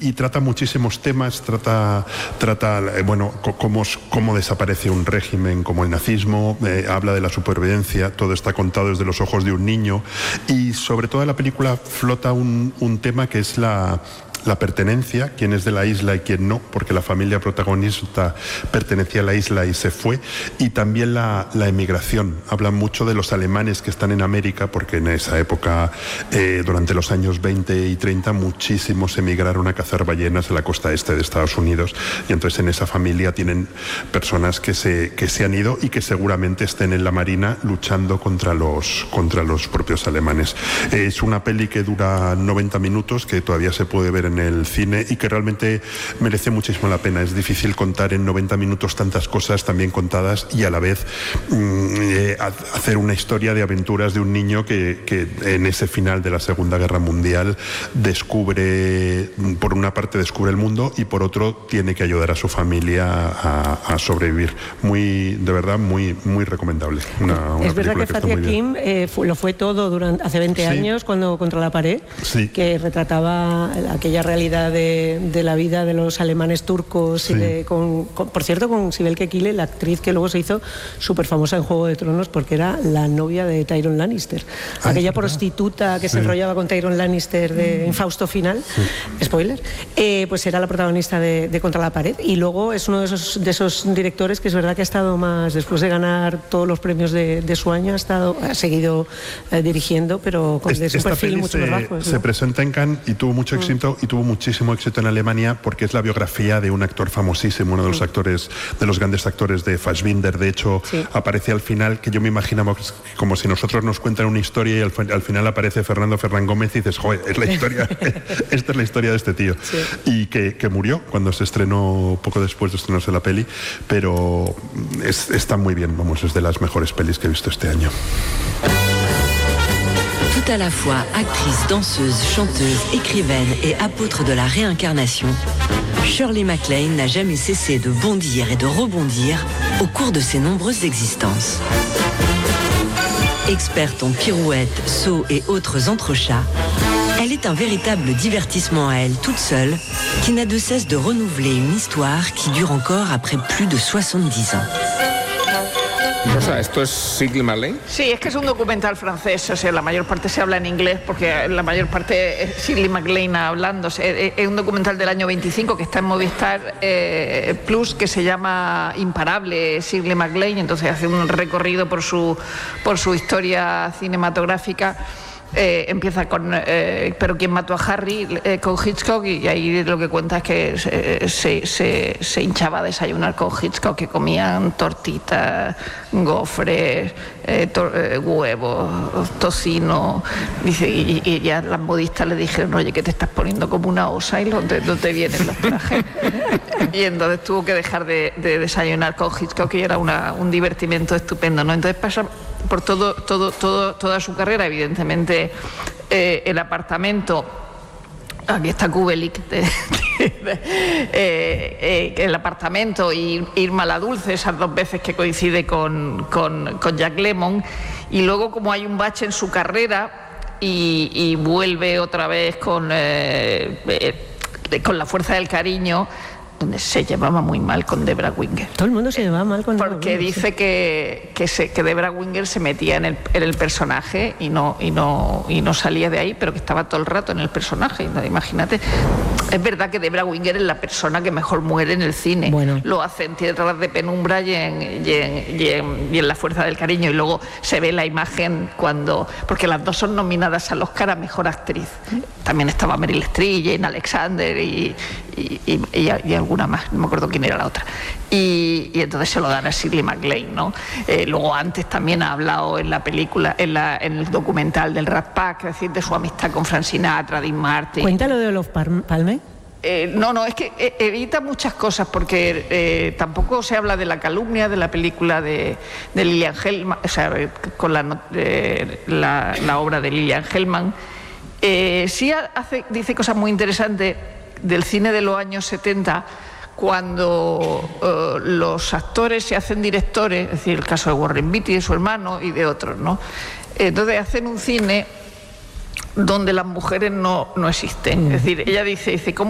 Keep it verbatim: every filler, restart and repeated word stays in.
y trata muchísimos temas, trata, trata eh, bueno, cómo, cómo desaparece un régimen como el nazismo, eh, habla de la supervivencia, todo está contado desde los ojos de un niño, y sobre todo en la película flota un, un tema que es la... la pertenencia, quién es de la isla y quién no, porque la familia protagonista pertenecía a la isla y se fue, y también la, la emigración. Hablan mucho de los alemanes que están en América, porque en esa época, eh, durante los años veinte y treinta, muchísimos emigraron a cazar ballenas a la costa este de Estados Unidos, y entonces en esa familia tienen personas que se, que se han ido y que seguramente estén en la marina luchando contra los, contra los propios alemanes. Es una peli que dura noventa minutos, que todavía se puede ver en en el cine y que realmente merece muchísimo la pena. Es difícil contar en noventa minutos tantas cosas tan bien contadas y a la vez mmm, eh, hacer una historia de aventuras de un niño que, que en ese final de la Segunda Guerra Mundial descubre, por una parte descubre el mundo y por otro tiene que ayudar a su familia a, a sobrevivir. Muy, de verdad, muy, muy recomendable. Una, una es verdad que, que Fatih Akin eh, fue, lo fue todo durante, hace veinte sí. años, cuando Contra la pared, sí. que retrataba aquella realidad de, de la vida de los alemanes turcos, sí. y de, con, con, por cierto, con Sibel Kekilli, la actriz que luego se hizo súper famosa en Juego de Tronos porque era la novia de Tyrion Lannister. Ay, aquella ¿verdad? prostituta que sí. se enrollaba con Tyrion Lannister de, en Fausto Final, sí. spoiler, eh, pues era la protagonista de, de Contra la pared, y luego es uno de esos, de esos directores que es verdad que ha estado más, después de ganar todos los premios de, de su año, ha, estado, ha seguido eh, dirigiendo, pero con es, un perfil mucho se, más bajo. Se ¿no? presenta en Cannes y tuvo mucho éxito, mm. y tuvo muchísimo éxito en Alemania porque es la biografía de un actor famosísimo, uno de los mm. actores, de los grandes actores de Fassbinder. De hecho, sí. aparece al final, que yo me imaginaba como si nosotros nos cuentan una historia y al, al final aparece Fernando Ferrán Gómez y dices, joder, es la historia, esta es la historia de este tío. Sí. Y que, que murió cuando se estrenó, poco después de estrenarse la peli, pero es, está muy bien, vamos, es de las mejores pelis que he visto este año. Tout à la fois actrice, danseuse, chanteuse, écrivaine et apôtre de la réincarnation, Shirley MacLaine n'a jamais cessé de bondir et de rebondir au cours de ses nombreuses existences. Experte en pirouettes, sauts et autres entrechats, elle est un véritable divertissement à elle toute seule, qui n'a de cesse de renouveler une histoire qui dure encore après plus de soixante-dix ans. Rosa, ¿esto es Shirley MacLaine? Sí, es que es un documental francés, o sea, la mayor parte se habla en inglés porque la mayor parte es Shirley MacLaine hablando. Es un documental del año veinticinco que está en Movistar eh, Plus, que se llama Imparable Shirley MacLaine, entonces hace un recorrido por su, por su historia cinematográfica. Eh, empieza con eh, pero quién mató a Harry, eh, con Hitchcock, y ahí lo que cuenta es que se, se, se, se hinchaba a desayunar con Hitchcock, que comían tortitas, gofres, eh, to, eh, huevos, tocino, dice, y, y ya las modistas le dijeron, oye, que te estás poniendo como una osa y no te, no te vienen los trajes. Y entonces tuvo que dejar de, de desayunar con Hitchcock, y era una, un divertimento estupendo, ¿no? Entonces pasa por todo, todo, todo, toda su carrera, evidentemente eh, el apartamento, aquí está Kubelik, de, de, de, eh, eh, el apartamento y Irma la Dulce, esas dos veces que coincide con, con, con Jack Lemmon, y luego como hay un bache en su carrera y, y vuelve otra vez con, eh, eh, con La fuerza del cariño, donde se llevaba muy mal con Debra Winger. Todo el mundo se llevaba mal con Debra Porque Winger, dice sí. que, que, se, que Debra Winger se metía en el, en el personaje y no, y, no, y no salía de ahí, pero que estaba todo el rato en el personaje. Imagínate, es verdad que Debra Winger es la persona que mejor muere en el cine. Bueno. Lo hace en Tierras de Penumbra y en, y, en, y, en, y en La fuerza del cariño, y luego se ve la imagen cuando... Porque las dos son nominadas al Oscar a Mejor Actriz. También estaba Meryl Streep, Jane Alexander y, y, y, y, y alguna más, no me acuerdo quién era la otra. Y, y entonces se lo dan a Shirley MacLaine, ¿no? Eh, luego antes también ha hablado en la película, en, la, en el documental del Rat Pack, es decir, de su amistad con Frank Sinatra, Dean Martin. Cuéntalo de Olof Palme. Eh, no, no, es que eh, evita muchas cosas porque eh, tampoco se habla de la calumnia de la película de, de Lilian Hellman, o sea, con la, eh, la, la obra de Lilian Hellman. Eh, sí hace, dice cosas muy interesantes del cine de los años setenta, cuando uh, los actores se hacen directores, es decir, el caso de Warren Beatty, de su hermano y de otros, ¿no? Entonces hacen un cine donde las mujeres no, no existen. Es decir, ella dice, dice, ¿cómo